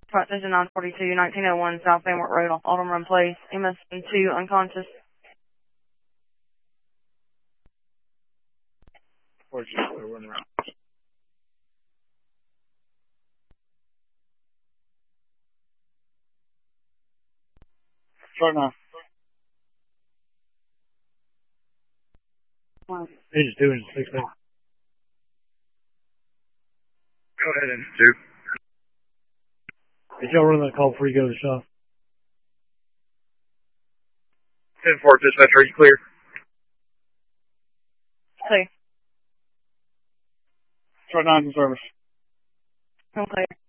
Attention 942, 1901 South Famart Road, Autumn Run Place, MS2 unconscious. Or just run around. Start now. Page 2 and 6. Go ahead and 2. Did y'all run that call before you go to the shop? 10-4 dispatch, are you clear? Clear. Start 9 in service. I'm clear.